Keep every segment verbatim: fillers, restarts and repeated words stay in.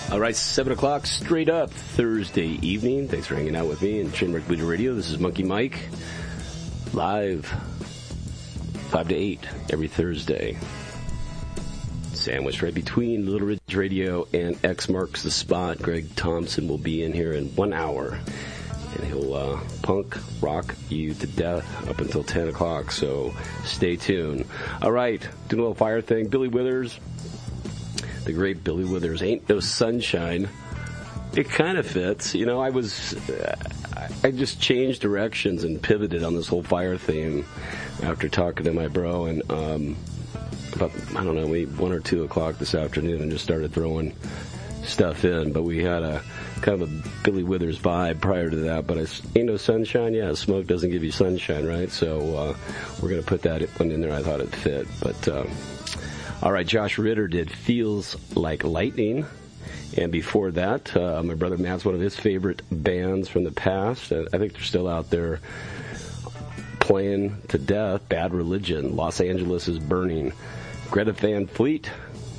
All right, seven o'clock, straight up Thursday evening. Thanks for hanging out with me in Trainwreck Bleeder Radio. This is Monkey Mike, live five to eight every Thursday. Sandwiched right between Little Ridge Radio and X Marks the Spot. Greg Thompson will be in here in one hour, and he'll uh, punk rock you to death up until ten o'clock, so stay tuned. All right, doing a little fire thing. Billy Withers. The great Billy Withers, Ain't No Sunshine. It kind of fits. You know, I was, uh, I just changed directions and pivoted on this whole fire theme after talking to my bro, and um, about, I don't know, maybe one or two o'clock this afternoon, and just started throwing stuff in. But we had a kind of a Billy Withers vibe prior to that. But it's Ain't No Sunshine. Yeah, smoke doesn't give you sunshine, right? So uh, we're going to put that one in there. I thought it fit. But um, all right, Josh Ritter did Feels Like Lightning. And before that, uh, my brother Matt's one of his favorite bands from the past. I think they're still out there playing to death. Bad Religion, Los Angeles is Burning. Greta Van Fleet,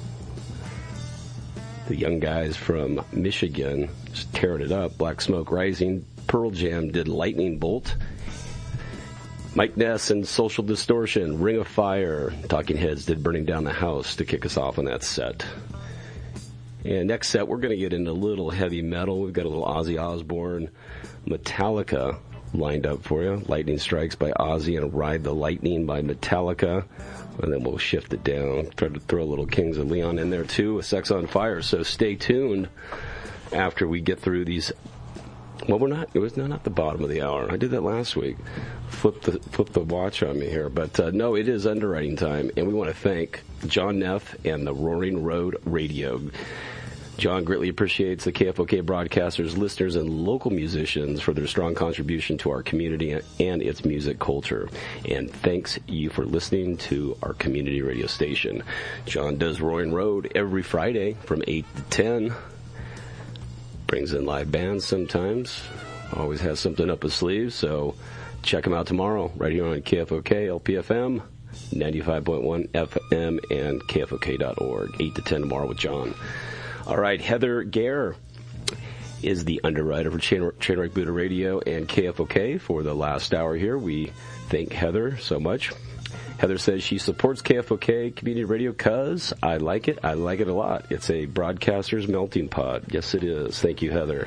the young guys from Michigan, just tearing it up. Black Smoke Rising. Pearl Jam did Lightning Bolt. Mike Ness and Social Distortion, Ring of Fire. Talking Heads did Burning Down the House to kick us off on that set. And next set, we're going to get into a little heavy metal. We've got a little Ozzy Osbourne, Metallica lined up for you. Lightning Strikes by Ozzy and Ride the Lightning by Metallica. And then we'll shift it down. Try to throw a little Kings of Leon in there, too, with Sex on Fire. So stay tuned after we get through these. Well, we're not, it was not at the bottom of the hour. I did that last week. Flip the, flip the watch on me here. But, uh, no, it is underwriting time. And we want to thank John Neff and the Roaring Road Radio. John greatly appreciates the K F O K broadcasters, listeners, and local musicians for their strong contribution to our community and its music culture. And thanks you for listening to our community radio station. John does Roaring Road every Friday from eight to ten. Brings in live bands sometimes. Always has something up his sleeve, so check him out tomorrow right here on K F O K, L P F M, ninety-five point one F M, and K F O K dot org. eight to ten tomorrow with John. All right, Heather Gare is the underwriter for Chain, Trainwreck Bleeder Radio and K F O K for the last hour here. We thank Heather so much. Heather says she supports K F O K Community Radio because I like it. I like it a lot. It's a broadcaster's melting pot. Yes, it is. Thank you, Heather.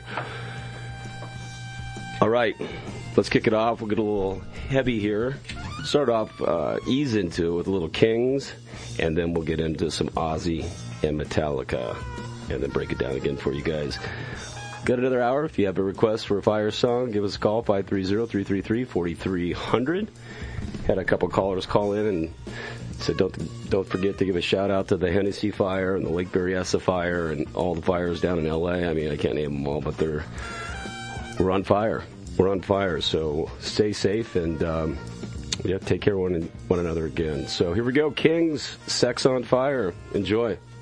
All right, let's kick it off. We'll get a little heavy here. Start off, uh, ease into it with a little Kings, and then we'll get into some Ozzy and Metallica, and then break it down again for you guys. Got another hour. If you have a request for a fire song, give us a call, five three zero, three three three, four three zero zero. Had a couple callers call in and said don't don't forget to give a shout out to the Hennessy fire and the Lake Berryessa fire and all the fires down in L A. I mean, I can't name them all, but they're we're on fire. We're on fire. So stay safe and um, yeah, take care of one one another again. So here we go, Kings, Sex on Fire. Enjoy.